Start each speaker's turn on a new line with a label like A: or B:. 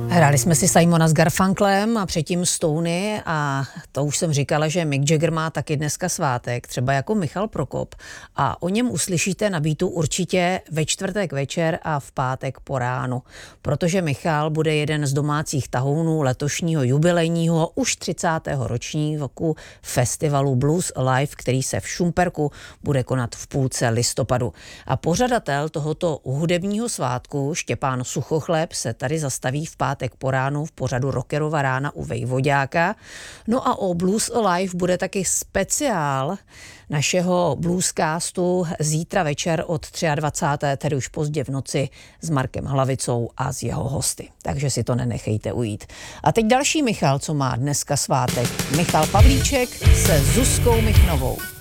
A: Hráli jsme si Simona s Garfunklem a předtím Stony a to už jsem říkala, že Mick Jagger má taky dneska svátek, třeba jako Michal Prokop a o něm uslyšíte na Beatu určitě ve čtvrtek večer a v pátek po ránu, protože Michal bude jeden z domácích tahounů letošního jubilejního už 30. ročníku festivalu Blues Alive, který se v Šumperku bude konat v půlce listopadu. A pořadatel tohoto hudebního svátku Štěpán Suchochleb se tady zastaví v pátek po ránu v pořadu Rockerova rána u Vejvoďáka. No a o Blues Alive bude taky speciál našeho bluescastu zítra večer od 23. tedy už pozdě v noci s Markem Hlavicou a s jeho hosty. Takže si to nenechejte ujít. A teď další Michal, co má dneska svátek. Michal Pavlíček se Zuzkou Michnovou.